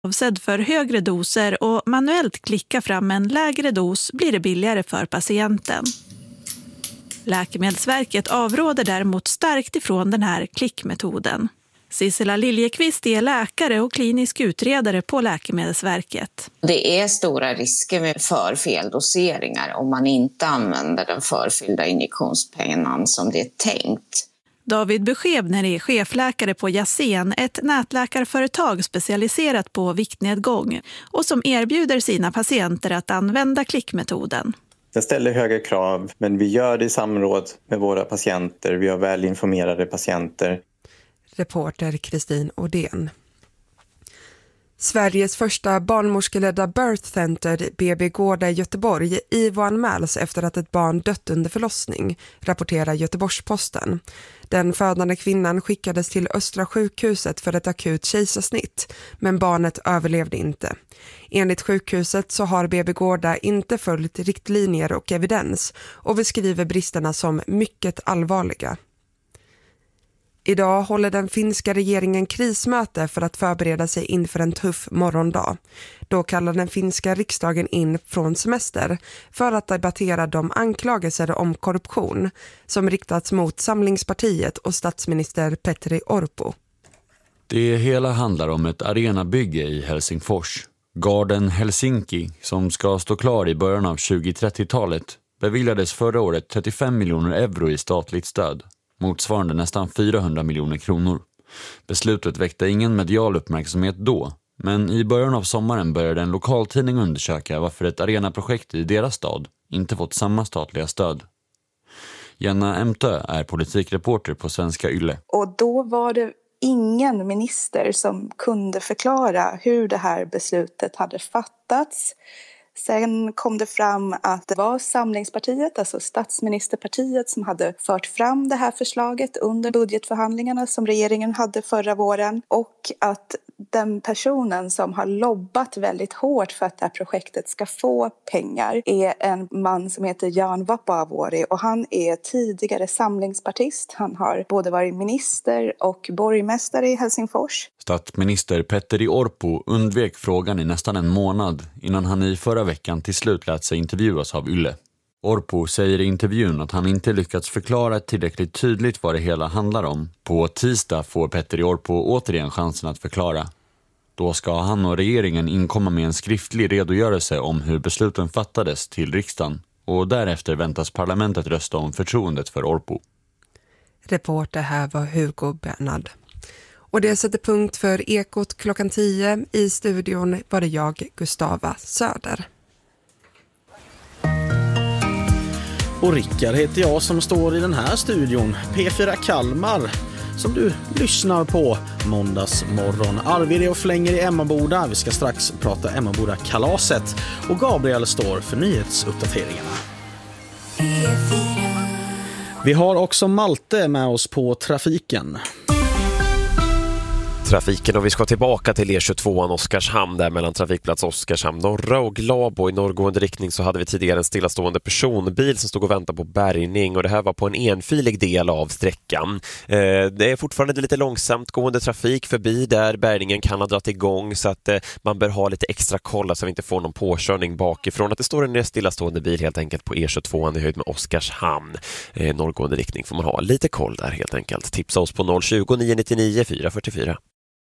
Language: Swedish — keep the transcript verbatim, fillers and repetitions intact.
Avsedd för högre doser och manuellt klicka fram en lägre dos blir det billigare för patienten. Läkemedelsverket avråder däremot starkt ifrån den här klickmetoden. Sissela Liljekvist är läkare och klinisk utredare på Läkemedelsverket. Det är stora risker med för feldoseringar om man inte använder den förfyllda injektionspennan som det är tänkt. David Beskebner är chefläkare på Jasen, ett nätläkarföretag specialiserat på viktnedgång och som erbjuder sina patienter att använda klickmetoden. Den ställer höga krav, men vi gör det i samråd med våra patienter. Vi har väl informerade patienter. Reporter Kristin Odén. Sveriges första barnmorskeledda birth center, B B Gårda i Göteborg, I V O-anmäls efter att ett barn dött under förlossning, rapporterar Göteborgs-Posten. Den födande kvinnan skickades till Östra sjukhuset för ett akut kejsarsnitt, men barnet överlevde inte. Enligt sjukhuset så har B B Gårda inte följt riktlinjer och evidens och beskriver bristerna som mycket allvarliga. Idag håller den finska regeringen krismöte för att förbereda sig inför en tuff morgondag. Då kallar den finska riksdagen in från semester för att debattera de anklagelser om korruption som riktats mot Samlingspartiet och statsminister Petteri Orpo. Det hela handlar om ett arenabygge i Helsingfors. Garden Helsinki, som ska stå klar i början av tjugo-trettiotalet, beviljades förra året trettiofem miljoner euro i statligt stöd, motsvarande nästan fyrahundra miljoner kronor. Beslutet väckte ingen medial uppmärksamhet då, men i början av sommaren började en lokaltidning undersöka varför ett arenaprojekt i deras stad inte fått samma statliga stöd. Jenna Emtö är politikreporter på Svenska Yle. Och då var det ingen minister som kunde förklara hur det här beslutet hade fattats. Sen kom det fram att det var Samlingspartiet, alltså statsministerpartiet, som hade fört fram det här förslaget under budgetförhandlingarna som regeringen hade förra våren. Och att den personen som har lobbat väldigt hårt för att det här projektet ska få pengar är en man som heter Jan Vapaavuori, och han är tidigare samlingspartist. Han har både varit minister och borgmästare i Helsingfors. Statsminister Petteri Orpo undvek frågan i nästan en månad innan han i förra veckan till slut lät sig intervjuas av Yle. Orpo säger i intervjun att han inte lyckats förklara tillräckligt tydligt vad det hela handlar om. På tisdag får Petteri Orpo återigen chansen att förklara. Då ska han och regeringen inkomma med en skriftlig redogörelse om hur besluten fattades till riksdagen, och därefter väntas parlamentet rösta om förtroendet för Orpo. Reporter här var Hugo Bernhard. Och det sätter punkt för Ekot klockan tio. I studion var det jag, Gustava Söder. Och Rickard heter jag som står i den här studion, P fyra Kalmar, som du lyssnar på måndagsmorgon. Arvid är och flänger i Emmaboda. Vi ska strax prata Emmaboda-kalaset. Och Gabriel står för nyhetsuppdateringarna. Vi har också Malte med oss på trafiken. Trafiken, och vi ska tillbaka till E tjugotvåan Oskarshamn, där mellan trafikplats Oskarshamn norra och Glabo i norrgående riktning så hade vi tidigare en stillastående personbil som stod och väntade på bärgning, och det här var på en enfilig del av sträckan. Eh, det är fortfarande lite långsamt gående trafik förbi där bärgningen kan ha dragit igång, så att eh, man bör ha lite extra koll så att vi inte får någon påkörning bakifrån. Att det står en stillastående bil helt enkelt på E tjugotvåan i höjd med Oskarshamn. Eh, norrgående riktning får man ha lite koll där helt enkelt. Tipsa oss på noll tjugo, nio nio nio, fyra fyra fyra.